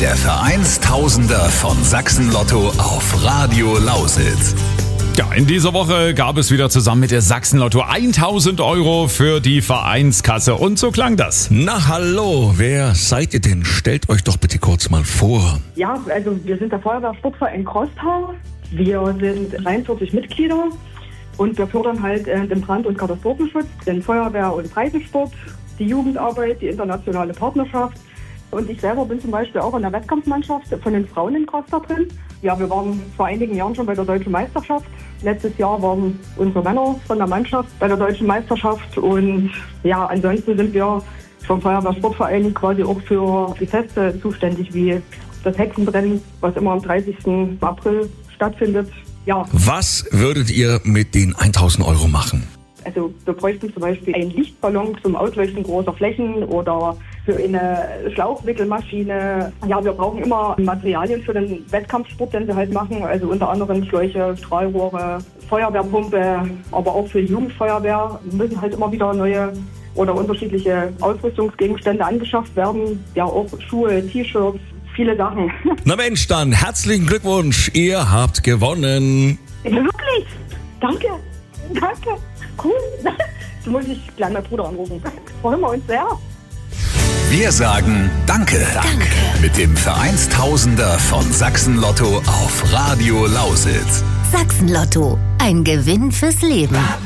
Der Vereinstausender von Sachsen-Lotto auf Radio Lausitz. Ja, in dieser Woche gab es wieder zusammen mit der Sachsen-Lotto 1000 € für die Vereinskasse. Und so klang das. Na hallo, wer seid ihr denn? Stellt euch doch bitte kurz mal vor. Ja, also wir sind der Feuerwehrsportverein Crosstown. Wir sind 43 Mitglieder und wir fördern halt den Brand- und Katastrophenschutz, den Feuerwehr- und Breitensport, die Jugendarbeit, die internationale Partnerschaft. Und ich selber bin zum Beispiel auch in der Wettkampfmannschaft von den Frauen in Crosstown drin. Ja, wir waren vor einigen Jahren schon bei der Deutschen Meisterschaft. Letztes Jahr waren unsere Männer von der Mannschaft bei der Deutschen Meisterschaft. Und ja, ansonsten sind wir vom Feuerwehrsportverein quasi auch für die Feste zuständig, wie das Hexenbrennen, was immer am 30. April stattfindet. Ja. Was würdet ihr mit den 1000 € machen? Also wir bräuchten zum Beispiel einen Lichtballon zum Ausleuchten großer Flächen oder für eine Schlauchwickelmaschine. Ja, wir brauchen immer Materialien für den Wettkampfsport, den wir halt machen. Also unter anderem Schläuche, Strahlrohre, Feuerwehrpumpe, aber auch für die Jugendfeuerwehr müssen halt immer wieder neue oder unterschiedliche Ausrüstungsgegenstände angeschafft werden. Ja, auch Schuhe, T-Shirts, viele Sachen. Na Mensch, dann herzlichen Glückwunsch, ihr habt gewonnen. Wirklich? Danke. Danke. Cool. Jetzt muss ich gleich meinen Bruder anrufen. Freuen wir uns sehr. Wir sagen Danke. Mit dem Vereinstausender von Sachsen-Lotto auf Radio Lausitz. Sachsen-Lotto. Ein Gewinn fürs Leben.